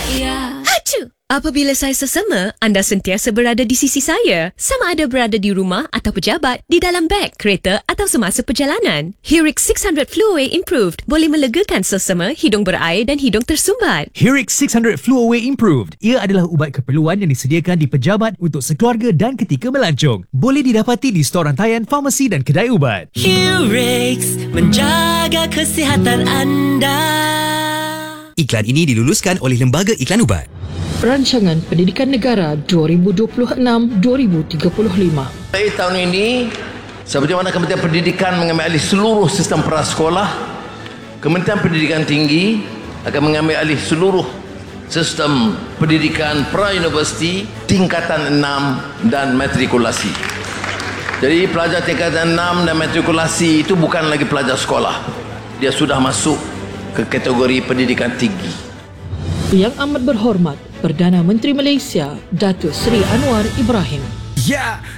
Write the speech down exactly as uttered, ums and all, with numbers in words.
Ya. Hacu! Apabila saya sesama, anda sentiasa berada di sisi saya. Sama ada berada di rumah atau pejabat, di dalam beg, kereta atau semasa perjalanan. Hurix six hundred Fluaway Improved boleh melegakan sesama, hidung berair dan hidung tersumbat. Hurix six hundred Fluaway Improved. Ia adalah ubat keperluan yang disediakan di pejabat untuk sekeluarga dan ketika melancong. Boleh didapati di stor rantaian, farmasi dan kedai ubat. Hurix menjaga kesihatan anda. Iklan ini diluluskan oleh Lembaga Iklan Ubat. Rancangan Pendidikan Negara dua ribu dua puluh enam dua ribu tiga puluh lima. Mulai tahun ini, seperti mana Kementerian Pendidikan mengambil alih seluruh sistem prasekolah, Kementerian Pendidikan Tinggi akan mengambil alih seluruh sistem pendidikan pra-universiti, tingkatan enam dan matrikulasi. Jadi pelajar tingkatan enam dan matrikulasi itu bukan lagi pelajar sekolah. Dia sudah masuk ke kategori pendidikan tinggi. Yang amat berhormat Perdana Menteri Malaysia Datuk Seri Anwar Ibrahim. Ya,